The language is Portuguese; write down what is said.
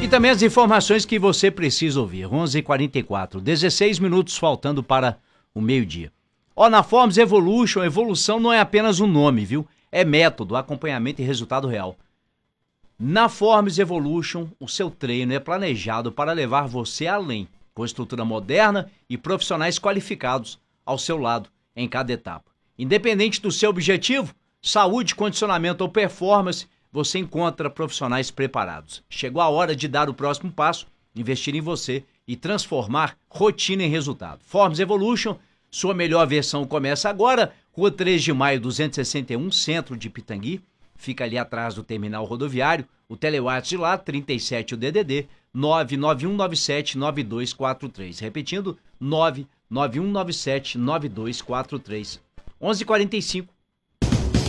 E também as informações que você precisa ouvir. 11h44, 16 minutos faltando para o meio-dia. Na Forms Evolution, evolução não é apenas um nome, viu? É método, acompanhamento e resultado real. Na Forms Evolution, o seu treino é planejado para levar você além, com estrutura moderna e profissionais qualificados ao seu lado em cada etapa. Independente do seu objetivo, saúde, condicionamento ou performance, você encontra profissionais preparados. Chegou a hora de dar o próximo passo, investir em você e transformar rotina em resultado. Forms Evolution, sua melhor versão começa agora, Rua 3 de Maio 261, centro de Pitangui. Fica ali atrás do terminal rodoviário, o telewatts de lá, 37 o DDD, 991979243. Repetindo, 991979243. 11h45,